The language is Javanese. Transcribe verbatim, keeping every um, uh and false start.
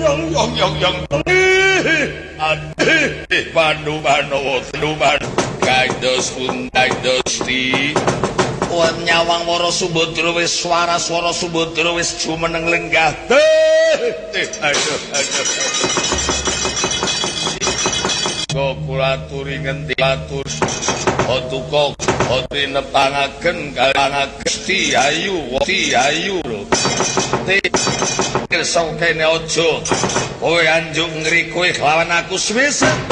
yang yang yang yang aduh panu panu panu panu kaidos pun kaidos di wan nyawang wara Sumbadra wis swara swara Sumbadra wis jumeneng lenggah aduh aduh go kula aturi ngendi atur otuko oti nepangaken kaliyan Gusti Ayu Gusti Ayu lho pirsa kene aja kowe anjuk ngri kowe lawan aku wis